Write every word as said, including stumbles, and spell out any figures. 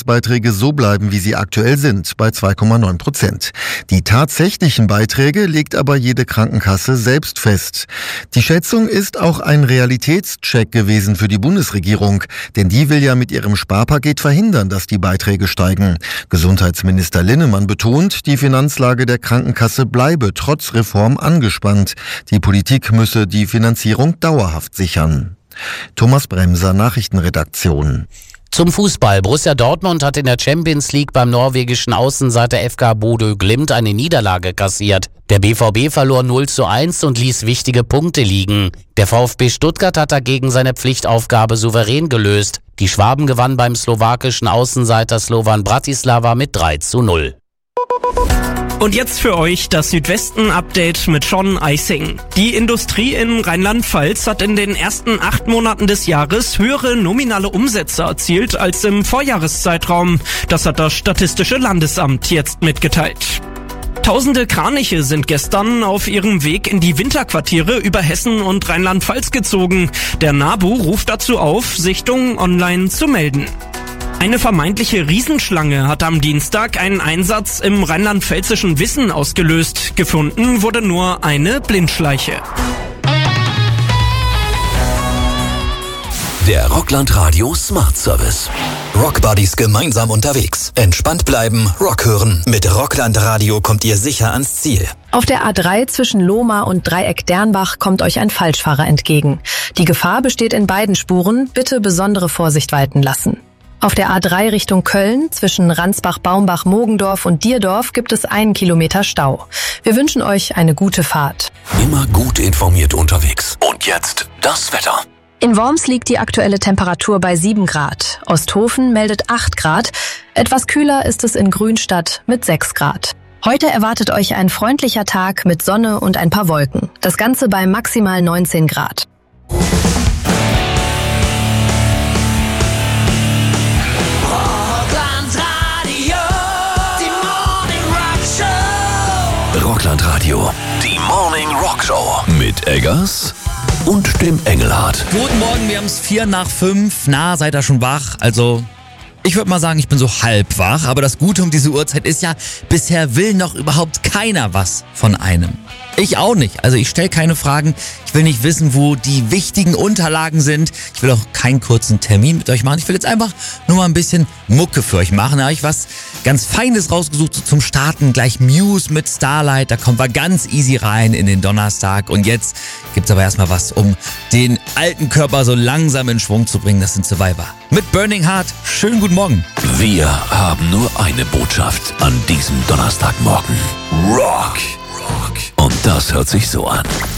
Beitragsbeiträge so bleiben, wie sie aktuell sind, bei zwei Komma neun Prozent. Die tatsächlichen Beiträge legt aber jede Krankenkasse selbst fest. Die Schätzung ist auch ein Realitätscheck gewesen für die Bundesregierung, denn die will ja mit ihrem Sparpaket verhindern, dass die Beiträge steigen. Gesundheitsminister Linnemann betont, die Finanzlage der Krankenkasse bleibe trotz Reform angespannt. Die Politik müsse die Finanzierung dauerhaft sichern. Thomas Bremser, Nachrichtenredaktion. Zum Fußball. Borussia Dortmund hat in der Champions League beim norwegischen Außenseiter F K Bodø Glimt eine Niederlage kassiert. Der B V B verlor null zu eins und ließ wichtige Punkte liegen. Der VfB Stuttgart hat dagegen seine Pflichtaufgabe souverän gelöst. Die Schwaben gewannen beim slowakischen Außenseiter Slovan Bratislava mit drei zu null. Und jetzt für euch das Südwesten-Update mit Sean Eising. Die Industrie in Rheinland-Pfalz hat in den ersten acht Monaten des Jahres höhere nominale Umsätze erzielt als im Vorjahreszeitraum. Das hat das Statistische Landesamt jetzt mitgeteilt. Tausende Kraniche sind gestern auf ihrem Weg in die Winterquartiere über Hessen und Rheinland-Pfalz gezogen. Der NABU ruft dazu auf, Sichtungen online zu melden. Eine vermeintliche Riesenschlange hat am Dienstag einen Einsatz im rheinland-pfälzischen Wissen ausgelöst. Gefunden wurde nur eine Blindschleiche. Der Rockland Radio Smart Service. Rockbuddies gemeinsam unterwegs. Entspannt bleiben, Rock hören. Mit Rockland Radio kommt ihr sicher ans Ziel. Auf der A drei zwischen Lohmar und Dreieck Dernbach kommt euch ein Falschfahrer entgegen. Die Gefahr besteht in beiden Spuren. Bitte besondere Vorsicht walten lassen. Auf der A drei Richtung Köln zwischen Ransbach-Baumbach-Mogendorf und Dierdorf gibt es einen Kilometer Stau. Wir wünschen euch eine gute Fahrt. Immer gut informiert unterwegs. Und jetzt das Wetter. In Worms liegt die aktuelle Temperatur bei sieben Grad. Osthofen meldet acht Grad. Etwas kühler ist es in Grünstadt mit sechs Grad. Heute erwartet euch ein freundlicher Tag mit Sonne und ein paar Wolken. Das Ganze bei maximal neunzehn Grad. Rockland Radio, die Morning Rock Show mit Eggers und dem Engelhardt. Guten Morgen, wir haben es vier nach fünf. Na, seid ihr schon wach? Also, ich würde mal sagen, ich bin so halb wach. Aber das Gute um diese Uhrzeit ist ja, bisher will noch überhaupt keiner was von einem. Ich auch nicht. Also ich stelle keine Fragen. Ich will nicht wissen, wo die wichtigen Unterlagen sind. Ich will auch keinen kurzen Termin mit euch machen. Ich will jetzt einfach nur mal ein bisschen Mucke für euch machen. Da habe ich was ganz Feines rausgesucht so zum Starten. Gleich Muse mit Starlight. Da kommen wir ganz easy rein in den Donnerstag. Und jetzt gibt's aber erstmal was, um den alten Körper so langsam in Schwung zu bringen. Das sind Survivor. Mit Burning Heart. Schönen guten Morgen. Wir haben nur eine Botschaft an diesem Donnerstagmorgen. Rock. Und das hört sich so an.